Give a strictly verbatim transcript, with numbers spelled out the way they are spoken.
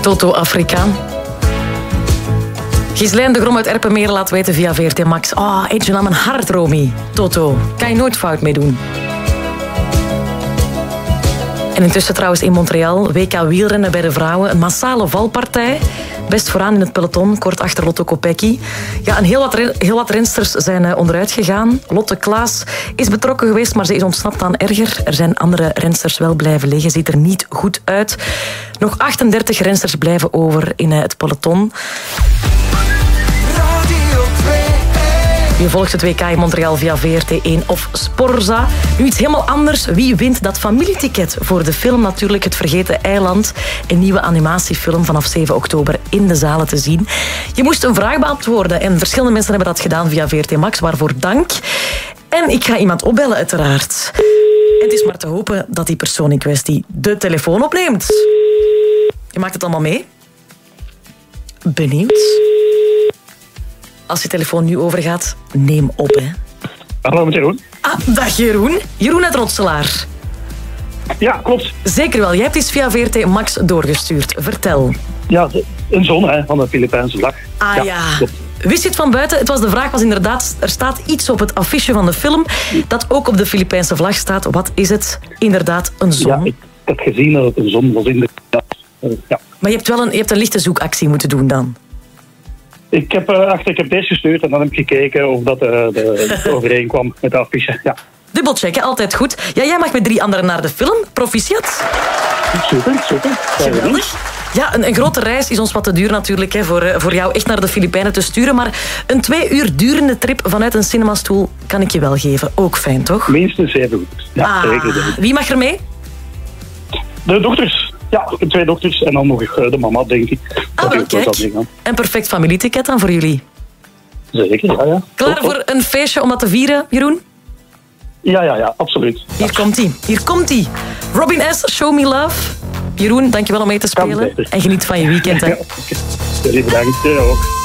Toto Afrika. Ghislaine de Grom uit Erpenmeren laat weten via V R T Max. Oh, eentje naar mijn hart, Romy. Toto, kan je nooit fout mee doen. En intussen trouwens in Montreal, W K wielrennen bij de vrouwen. Een massale valpartij. Best vooraan in het peloton, kort achter Lotte Kopecky. Ja, en heel wat, ren- heel wat rensters zijn onderuit gegaan. Lotte Klaas is betrokken geweest, maar ze is ontsnapt aan erger. Er zijn andere rensters wel blijven liggen. Ziet er niet goed uit. Nog achtendertig rensters blijven over in het peloton. Je volgt het W K in Montreal via V R T één of Sporza. Nu iets helemaal anders. Wie wint dat familieticket voor de film? Natuurlijk Het Vergeten Eiland. Een nieuwe animatiefilm vanaf zeven oktober in de zalen te zien. Je moest een vraag beantwoorden en verschillende mensen hebben dat gedaan via V R T Max. Waarvoor dank. En ik ga iemand opbellen uiteraard. En het is maar te hopen dat die persoon in kwestie de telefoon opneemt. Je maakt het allemaal mee? Benieuwd? Als je telefoon nu overgaat, neem op, hè. Hallo, met Jeroen. Ah, dag Jeroen. Jeroen uit Rotselaar. Ja, klopt. Zeker wel. Jij hebt iets via V R T Max doorgestuurd. Vertel. Ja, een zon hè, van de Filipijnse vlag. Ah ja. ja. Klopt. Wist je het van buiten? Het was de vraag was inderdaad, er staat iets op het affiche van de film dat ook op de Filipijnse vlag staat. Wat is het? Inderdaad, een zon. Ja, ik heb gezien dat het een zon was in de... Ja. Maar je hebt wel een, je hebt een lichte zoekactie moeten doen dan. Ik heb, uh, achter, ik heb deze gestuurd en dan heb ik gekeken of dat uh, de, de overeenkwam met de affiche. Ja. Dubbelchecken, altijd goed. Ja, jij mag met drie anderen naar de film. Proficiat. Super, super. Geweldig. Ja, een, een grote reis is ons wat te duur natuurlijk, hè, voor, voor jou echt naar de Filipijnen te sturen. Maar een twee uur durende trip vanuit een cinemastoel kan ik je wel geven. Ook fijn, toch? Minstens even goed. Ja, ah, zeker. Wie mag er mee? De dochters. Ja, de twee dochters en dan nog de mama, denk ik. Ah, wel, kijk. Een perfect familieticket dan voor jullie. Zeker, ja, ja. Klaar voor een feestje om dat te vieren, Jeroen? Ja, ja, ja, absoluut. Hier komt-ie. Hier komt-ie. Robin S., Show Me Love. Jeroen, dankjewel om mee te spelen. En geniet van je weekend, hè. Ja, okay. Bedankt. Ja, ook.